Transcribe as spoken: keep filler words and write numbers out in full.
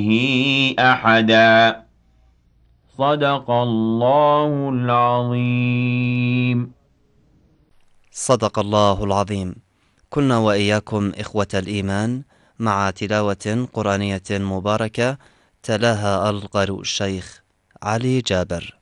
أحدا. صدق الله العظيم. صدق الله العظيم. كنا وإياكم إخوة الإيمان مع تلاوة قرآنية مباركة تلاها القارئ الشيخ علي جابر.